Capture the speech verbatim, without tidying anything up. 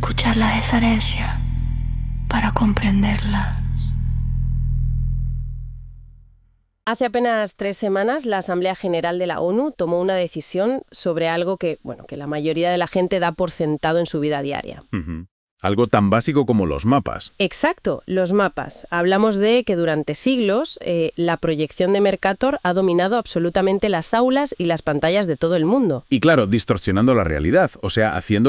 escuchar las herencias para comprenderlas. Hace apenas tres semanas, la Asamblea General de la ONU tomó una decisión sobre algo que, bueno, que la mayoría de la gente da por sentado en su vida diaria. Uh-huh. Algo tan básico como los mapas. Exacto, los mapas. Hablamos de que durante siglos eh, la proyección de Mercator ha dominado absolutamente las aulas y las pantallas de todo el mundo. Y claro, distorsionando la realidad, o sea, haciendo